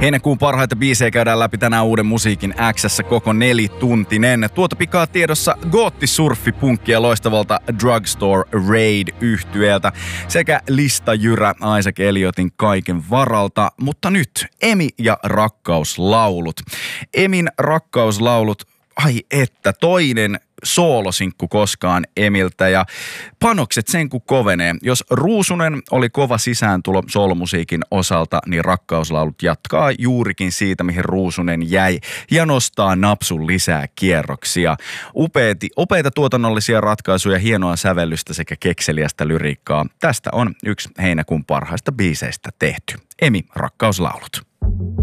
Heinäkuun parhaita biisejä käydään läpi tänään Uuden musiikin X:ssä koko 4-tuntinen. Tuota pikaa tiedossa goottisurffipunkkia loistavalta Drugstore Raid-yhtyeeltä sekä listajyrä Isaac Elliotin Kaiken varalta. Mutta nyt Emi ja rakkauslaulut. Emin rakkauslaulut, ai että, toinen soolosinkku koskaan Emiltä ja panokset sen kun kovenee. Jos Ruusunen oli kova sisääntulo soolomusiikin osalta, niin rakkauslaulut jatkaa juurikin siitä, mihin Ruusunen jäi ja nostaa napsun lisää kierroksia. Upeita tuotannollisia ratkaisuja, hienoa sävellystä sekä kekseliästä lyriikkaa. Tästä on yksi heinäkuun parhaista biiseistä tehty. Emi, rakkauslaulut.